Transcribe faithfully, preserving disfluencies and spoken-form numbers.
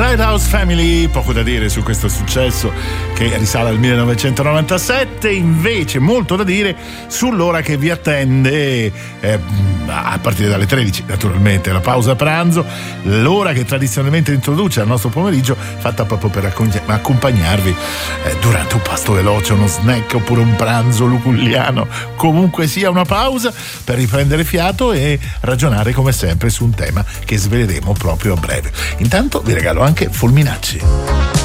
Lighthouse Family, poco da dire su questo successo che risale al millenovecentonovantasette, invece molto da dire sull'ora che vi attende eh, a partire dalle tredici, naturalmente la pausa pranzo, l'ora che tradizionalmente introduce al nostro pomeriggio, fatta proprio per accompagnarvi eh, durante un pasto veloce, uno snack oppure un pranzo luculliano, comunque sia una pausa per riprendere fiato e ragionare come sempre su un tema che sveleremo proprio a breve. Intanto vi regalo anche Fulminacci.